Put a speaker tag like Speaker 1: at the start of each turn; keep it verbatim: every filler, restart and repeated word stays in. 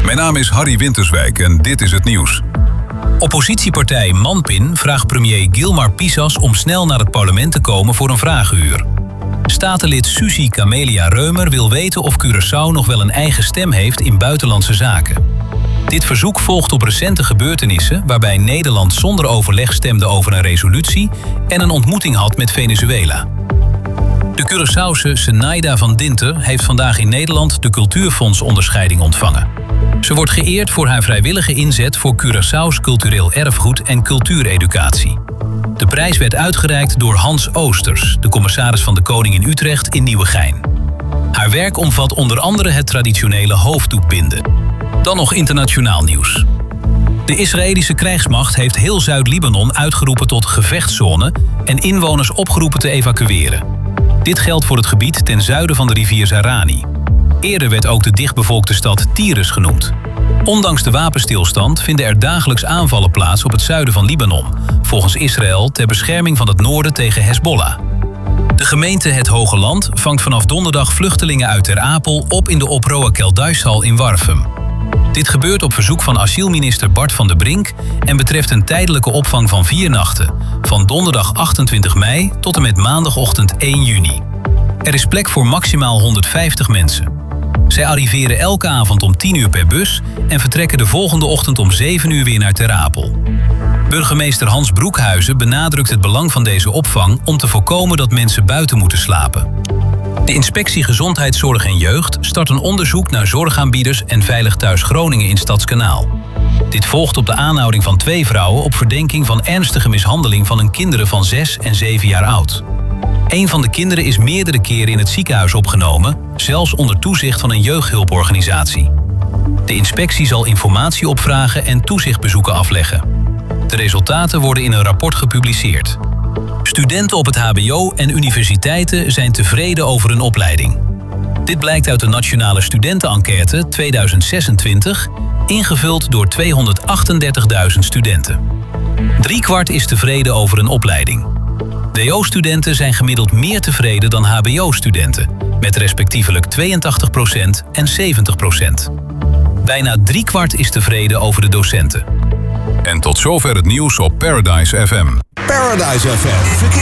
Speaker 1: Mijn naam is Harry Winterswijk en dit is het nieuws.
Speaker 2: Oppositiepartij Manpin vraagt premier Gilmar Pisas om snel naar het parlement te komen voor een vragenuur. Statenlid Suzy Camelia Reumer wil weten of Curaçao nog wel een eigen stem heeft in buitenlandse zaken. Dit verzoek volgt op recente gebeurtenissen waarbij Nederland zonder overleg stemde over een resolutie en een ontmoeting had met Venezuela. De Curaçaose Zenaida van Dinter heeft vandaag in Nederland de Cultuurfonds-onderscheiding ontvangen. Ze wordt geëerd voor haar vrijwillige inzet voor Curaçao's cultureel erfgoed en cultuureducatie. De prijs werd uitgereikt door Hans Oosters, de commissaris van de Koning in Utrecht in Nieuwegein. Haar werk omvat onder andere het traditionele hoofddoekbinden. Dan nog internationaal nieuws. De Israëlische krijgsmacht heeft heel Zuid-Libanon uitgeroepen tot gevechtszone en inwoners opgeroepen te evacueren. Dit geldt voor het gebied ten zuiden van de rivier Zarani. Eerder werd ook de dichtbevolkte stad Tyrus genoemd. Ondanks de wapenstilstand vinden er dagelijks aanvallen plaats op het zuiden van Libanon, volgens Israël ter bescherming van het noorden tegen Hezbollah. De gemeente Het Hoge Land vangt vanaf donderdag vluchtelingen uit Ter Apel op in de Oproa Kelduishal in Warffum. Dit gebeurt op verzoek van asielminister Bart van der Brink en betreft een tijdelijke opvang van vier nachten, van donderdag achtentwintig mei tot en met maandagochtend één juni. Er is plek voor maximaal honderdvijftig mensen. Zij arriveren elke avond om tien uur per bus en vertrekken de volgende ochtend om zeven uur weer naar Ter Apel. Burgemeester Hans Broekhuizen benadrukt het belang van deze opvang om te voorkomen dat mensen buiten moeten slapen. De Inspectie Gezondheidszorg en Jeugd start een onderzoek naar zorgaanbieders en Veilig Thuis Groningen in Stadskanaal. Dit volgt op de aanhouding van twee vrouwen op verdenking van ernstige mishandeling van hun kinderen van zes en zeven jaar oud. Een van de kinderen is meerdere keren in het ziekenhuis opgenomen, zelfs onder toezicht van een jeugdhulporganisatie. De inspectie zal informatie opvragen en toezichtbezoeken afleggen. De resultaten worden in een rapport gepubliceerd. Studenten op het hbo en universiteiten zijn tevreden over hun opleiding. Dit blijkt uit de Nationale Studentenenquête tweeduizend zesentwintig, ingevuld door tweehonderdachtendertigduizend studenten. Driekwart is tevreden over een opleiding. D O-studenten zijn gemiddeld meer tevreden dan hbo-studenten, met respectievelijk tweeëntachtig procent en zeventig procent. Bijna driekwart is tevreden over de docenten.
Speaker 1: En tot zover het nieuws op Paradise F M.
Speaker 3: Paradise F M.